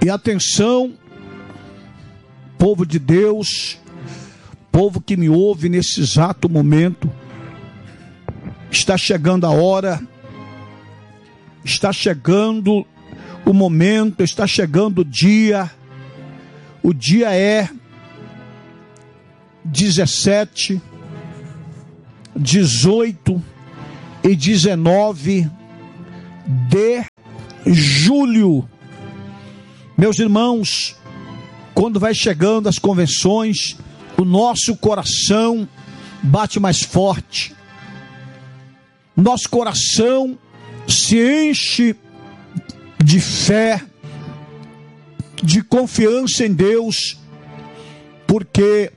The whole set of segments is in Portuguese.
E atenção, povo de Deus, povo que me ouve nesse exato momento, está chegando a hora, está chegando o momento, está chegando o dia é 17, 18 e 19 de julho. Meus irmãos, quando vai chegando as convenções, o nosso coração bate mais forte, nosso coração se enche de fé, de confiança em Deus, porque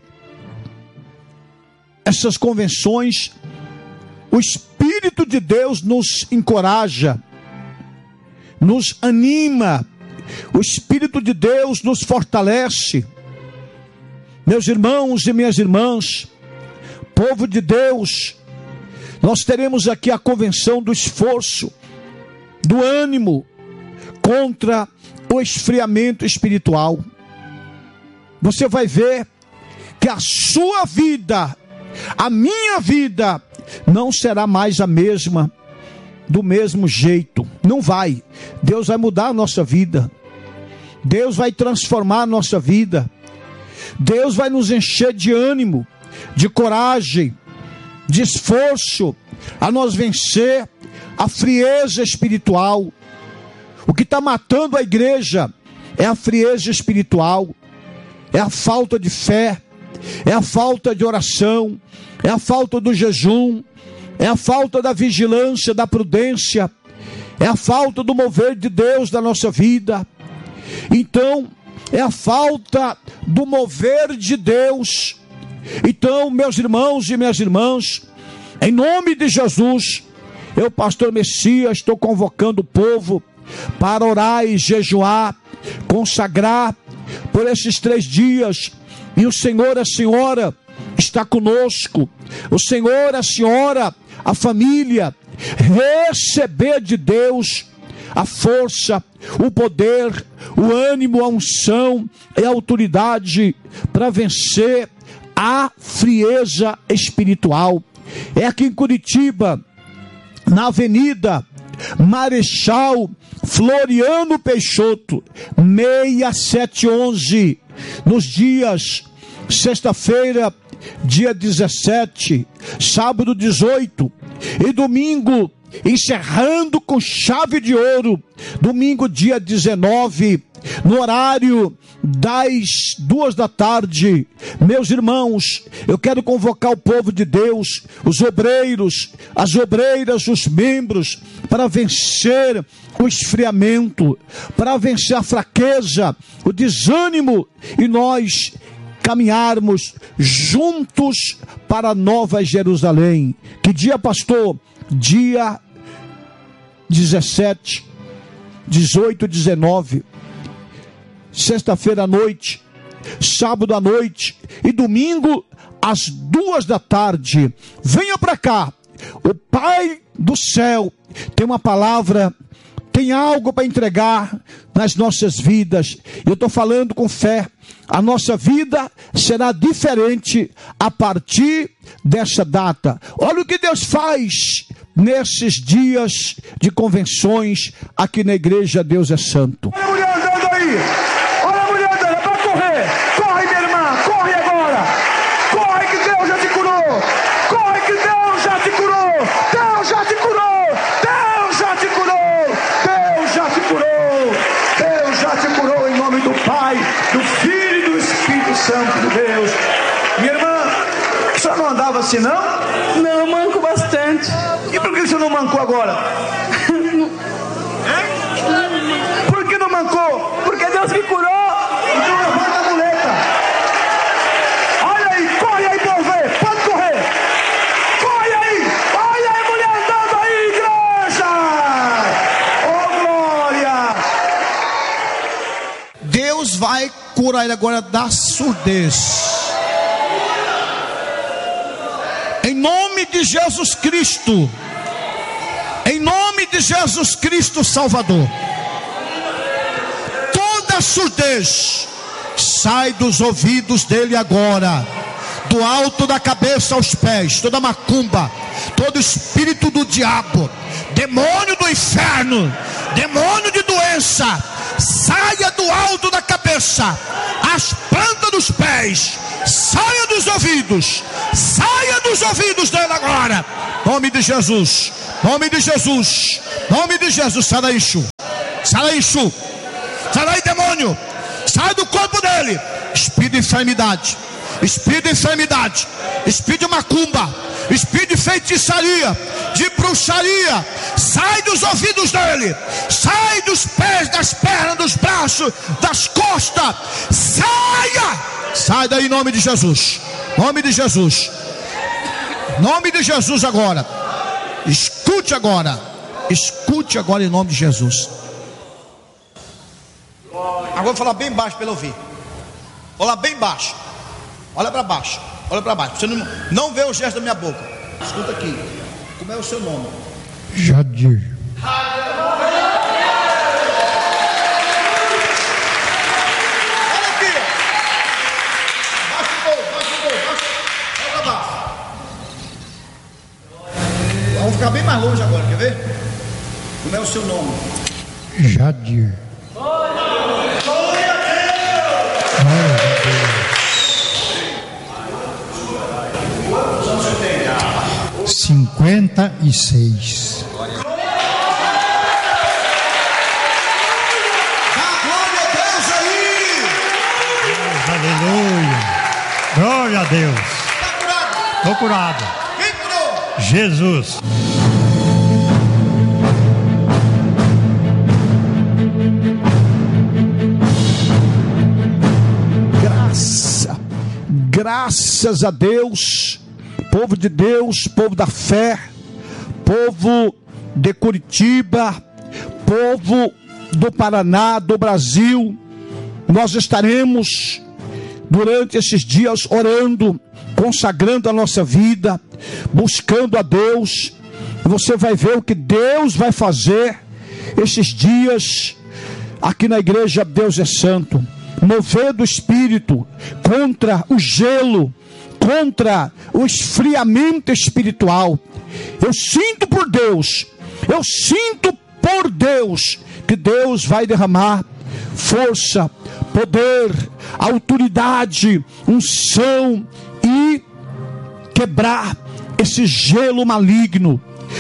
essas convenções, o Espírito de Deus nos encoraja, nos anima, o Espírito de Deus nos fortalece. Meus irmãos e minhas irmãs, povo de Deus, nós teremos aqui a convenção do esforço, do ânimo contra o esfriamento espiritual. Você vai ver que a sua vida, a minha vida, não será mais a mesma, do mesmo jeito. Não vai. Deus vai mudar a nossa vida. Deus vai transformar a nossa vida. Deus vai nos encher de ânimo, de coragem, de esforço, a nós vencer a frieza espiritual. O que está matando a igreja é a frieza espiritual, é a falta de fé, é a falta de oração, é a falta do jejum, é a falta da vigilância, da prudência, é a falta do mover de Deus na nossa vida. Então, é a falta do mover de Deus. Então, meus irmãos e minhas irmãs, em nome de Jesus, eu, pastor Messias, estou convocando o povo para orar e jejuar, consagrar por esses 3 dias. E o Senhor, a Senhora está conosco. O Senhor, a Senhora, a família, receber de Deus a força, o poder, o ânimo, a unção e a autoridade para vencer a frieza espiritual. É aqui em Curitiba, na Avenida Marechal Floriano Peixoto, 6711, nos dias sexta-feira, dia 17, sábado 18 e domingo, encerrando com chave de ouro, domingo dia 19, no horário das 2 da tarde. Meus irmãos, eu quero convocar o povo de Deus, os obreiros, as obreiras, os membros, para vencer o esfriamento, para vencer a fraqueza, o desânimo, e nós caminharmos juntos para a Nova Jerusalém. Que dia, pastor? Dia 17, 18, 19, sexta-feira à noite, sábado à noite e domingo às 2 da tarde. Venha para cá. O Pai do céu tem uma palavra, tem algo para entregar nas nossas vidas. Eu estou falando com fé. A nossa vida será diferente a partir dessa data. Olha o que Deus faz nesses dias de convenções aqui na igreja Deus é Santo. Olha a mulher andando aí. Olha a mulher andando. É para correr. Corre, minha irmã. Corre agora. Corre que Deus já te curou. Corre que Deus já te curou. Deus já te curou. Deus já te curou. Deus já te curou. Deus já te curou em nome do Pai, do Filho e do Espírito Santo de Deus. Minha irmã, a senhora não andava assim, não? Não, manco bastante. E por que você não mancou agora? Por que não mancou? Porque Deus me curou. Então levanta a muleta. Olha aí, corre aí pra eu ver. Pode correr. Corre aí. Olha aí, mulher andando aí, igreja. Oh, glória. Deus vai curar ele agora da surdez. Em nome de Jesus Cristo. Em nome de Jesus Cristo Salvador. Toda surdez sai dos ouvidos dele agora, do alto da cabeça aos pés. Toda macumba, todo espírito do diabo, demônio do inferno, demônio de doença, saia do alto da cabeça, as plantas dos pés, saia dos ouvidos dele agora, nome de Jesus, nome de Jesus, nome de Jesus. Sai daí, Exu, sai daí, Exu, sai daí, demônio, sai do corpo dele, espírito de enfermidade, espírito de enfermidade, espírito de macumba, espírito de feitiçaria, de bruxaria, sai dos ouvidos dele, sai dos pés, das pernas, dos braços, das costas, sai daí em nome de Jesus, nome de Jesus, nome de Jesus agora, escute agora em nome de Jesus. Agora vou falar bem baixo para ele ouvir, vou falar bem baixo, olha para baixo, você não vê o gesto da minha boca, escuta aqui, como é o seu nome? Jadir. Vamos ficar bem mais longe agora, quer ver? Como é o seu nome? Jadir. Glória a Deus! 56. Dá glória a Deus aí! Aleluia. Glória a Deus. Está curado? Estou curado. Quem curou? Jesus. Graças a Deus, povo de Deus, povo da fé, povo de Curitiba, povo do Paraná, do Brasil, nós estaremos durante esses dias orando, consagrando a nossa vida, buscando a Deus. Você vai ver o que Deus vai fazer esses dias aqui na igreja Deus é Santo. Mover do Espírito contra o gelo, contra o esfriamento espiritual. Eu sinto por Deus que Deus vai derramar força, poder, autoridade, unção e quebrar esse gelo maligno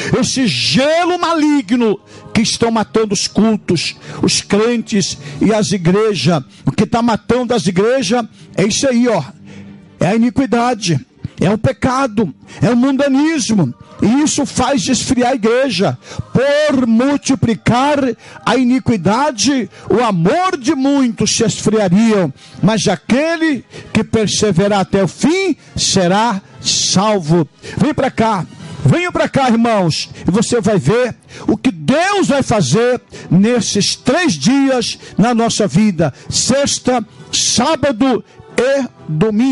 que estão matando os cultos, os crentes e as igrejas. O que está matando as igrejas é isso aí, ó. É a iniquidade, é o pecado, é o mundanismo. E isso faz esfriar a igreja. Por multiplicar a iniquidade, o amor de muitos se esfriaria, mas aquele que perseverar até o fim será salvo. Vem para cá. Venha para cá, irmãos, e você vai ver o que Deus vai fazer nesses 3 dias na nossa vida, sexta, sábado e domingo.